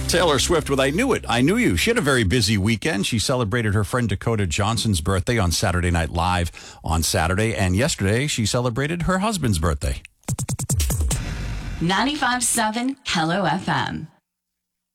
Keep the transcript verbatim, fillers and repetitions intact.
Taylor Swift with I Knew It, I Knew You. She had a very busy weekend. She celebrated her friend Dakota Johnson's birthday on Saturday Night Live on Saturday. And yesterday, she celebrated her husband's birthday. ninety-five point seven Hello F M.